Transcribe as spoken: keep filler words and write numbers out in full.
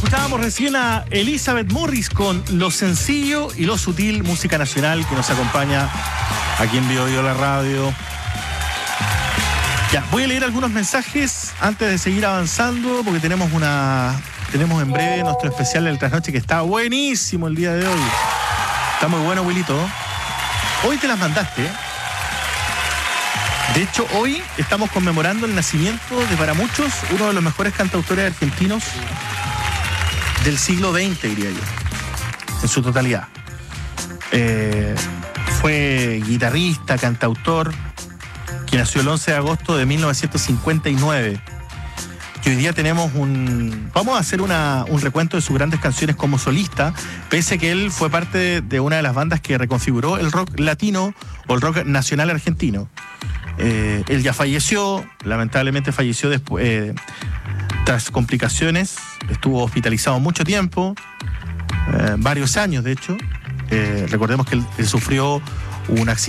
Escuchábamos recién a Elizabeth Morris con Lo Sencillo y Lo Sutil, música nacional que nos acompaña aquí en Bio Bio la Radio. Ya, voy a leer algunos mensajes antes de seguir avanzando, porque tenemos una tenemos en breve nuestro especial del Trasnoche que está buenísimo el día de hoy. Está muy bueno, Wilito. Hoy te las mandaste. De hecho, hoy estamos conmemorando el nacimiento de, para muchos, uno de los mejores cantautores argentinos del siglo veinte, diría yo, en su totalidad. Eh, fue guitarrista, cantautor, que nació el once de agosto de mil novecientos cincuenta y nueve. Y hoy día tenemos un... Vamos a hacer una, un recuento de sus grandes canciones como solista, pese a que él fue parte de, de una de las bandas que reconfiguró el rock latino o el rock nacional argentino. Eh, él ya falleció, lamentablemente falleció después, eh, tras complicaciones, estuvo hospitalizado mucho tiempo, eh, varios años de hecho. Eh, recordemos que él, él sufrió un accidente